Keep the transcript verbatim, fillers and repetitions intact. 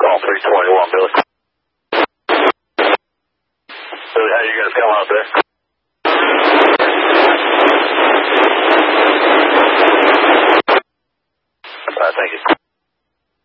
Call three twenty-one, Billy. Billy, how you guys come out there?